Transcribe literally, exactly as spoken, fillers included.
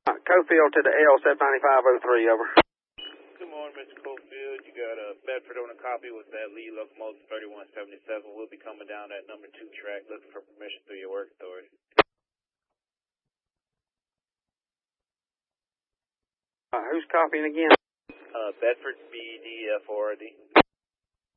Uh, Cofield to the L seven ninety-five oh three, over. Good morning, Mister Cofield. You got a uh, Bedford on a copy with that lead locomotive thirty-one seventy-seven. We'll be coming down that number two track looking for permission through your work authority. Uh, who's copying again? Uh, Bedford, B D F O R D.